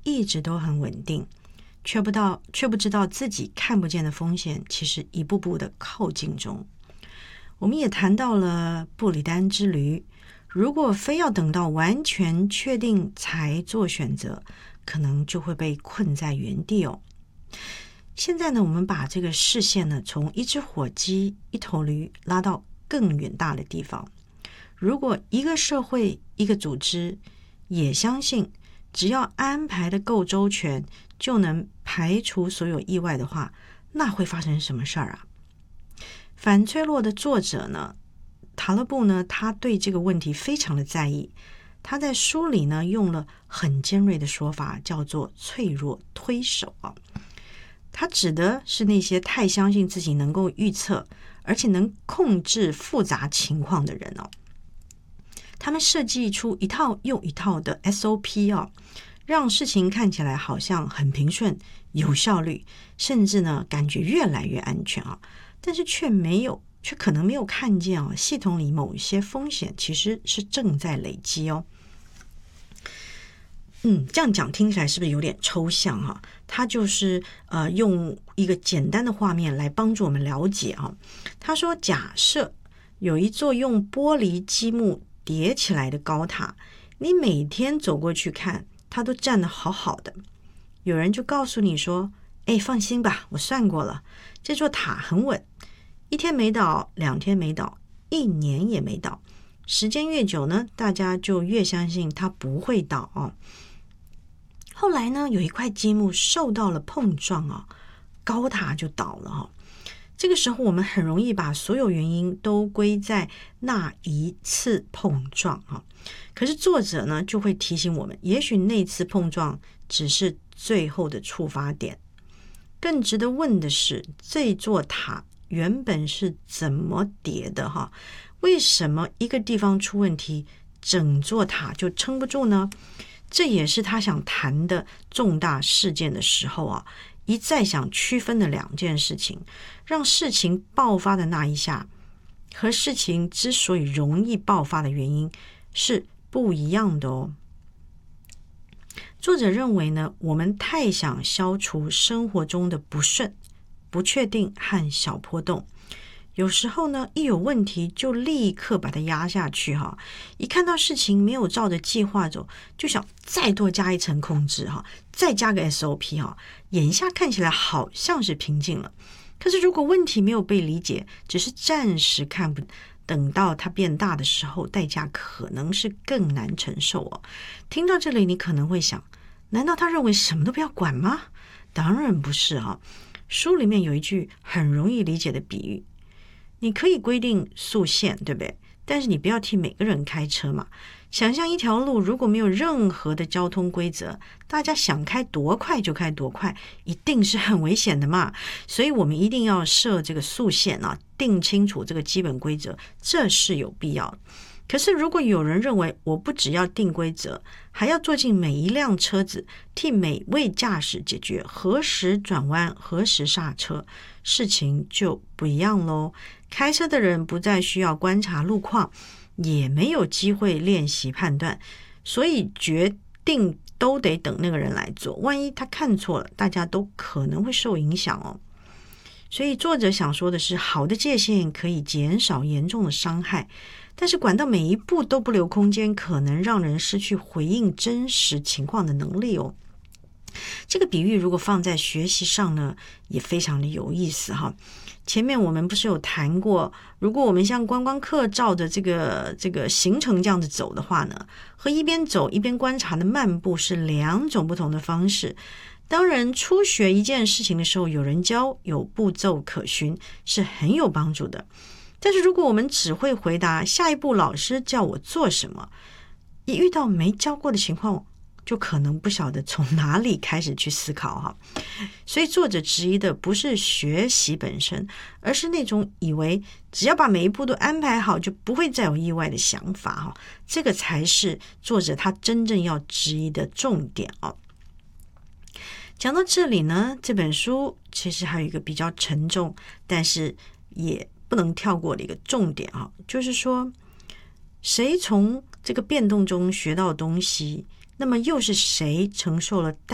一直都很稳定，却不知道自己看不见的风险其实一步步的靠近中。我们也谈到了布里丹之驴，如果非要等到完全确定才做选择，可能就会被困在原地哦。现在呢，我们把这个视线呢，从一只火鸡、一头驴拉到更远大的地方。如果一个社会、一个组织也相信只要安排的够周全，就能排除所有意外的话，那会发生什么事儿啊？反脆弱的作者呢，塔勒布呢，他对这个问题非常的在意。他在书里呢，用了很尖锐的说法，叫做脆弱推手啊。他指的是那些太相信自己能够预测，而且能控制复杂情况的人哦。他们设计出一套又一套的 SOP 哦，让事情看起来好像很平顺、有效率，甚至呢感觉越来越安全啊。但是却可能没有看见啊，系统里某些风险其实是正在累积哦。这样讲听起来是不是有点抽象哈？他就是用一个简单的画面来帮助我们了解啊。他说，假设有一座用玻璃积木叠起来的高塔，你每天走过去看，它都站得好好的。有人就告诉你说，放心吧，我算过了，这座塔很稳，1天没倒，2天没倒，1年也没倒。时间越久呢，大家就越相信它不会倒哦。后来呢，有一块积木受到了碰撞啊，高塔就倒了哈。这个时候我们很容易把所有原因都归在那一次碰撞啊。可是作者呢就会提醒我们，也许那次碰撞只是最后的触发点。更值得问的是，这座塔原本是怎么叠的哈？为什么一个地方出问题，整座塔就撑不住呢？这也是他想谈的重大事件的时候啊，一再想区分的2件事情，让事情爆发的那一下和事情之所以容易爆发的原因是不一样的哦。作者认为呢，我们太想消除生活中的不顺、不确定和小波动，有时候呢，一有问题就立刻把它压下去哈。一看到事情没有照着计划走，就想再多加一层控制哈，再加个 SOP 哈。眼下看起来好像是平静了，可是如果问题没有被理解，只是暂时看不，等到它变大的时候，代价可能是更难承受哦。听到这里，你可能会想，难道他认为什么都不要管吗？当然不是哈。书里面有一句很容易理解的比喻，你可以规定速限，对不对？但是你不要替每个人开车嘛。想象一条路如果没有任何的交通规则，大家想开多快就开多快，一定是很危险的嘛。所以我们一定要设这个速限啊，定清楚这个基本规则，这是有必要的。可是如果有人认为我不只要定规则，还要坐进每一辆车子，替每位驾驶解决何时转弯、何时刹车，事情就不一样咯。开车的人不再需要观察路况，也没有机会练习判断，所以决定都得等那个人来做。万一他看错了，大家都可能会受影响哦。所以作者想说的是，好的界限可以减少严重的伤害，但是管到每一步都不留空间，可能让人失去回应真实情况的能力哦。这个比喻如果放在学习上呢，也非常的有意思哈。前面我们不是有谈过，如果我们像观光客照着这个行程这样子走的话呢，和一边走一边观察的漫步是2种不同的方式。当然，初学一件事情的时候，有人教，有步骤可循，是很有帮助的。但是如果我们只会回答下一步老师叫我做什么，一遇到没教过的情况，就可能不晓得从哪里开始去思考哈。所以作者质疑的不是学习本身，而是那种以为只要把每一步都安排好，就不会再有意外的想法哈。这个才是作者他真正要质疑的重点哦。讲到这里呢，这本书其实还有一个比较沉重，但是也不能跳过的一个重点啊，就是说，谁从这个变动中学到东西，那么又是谁承受了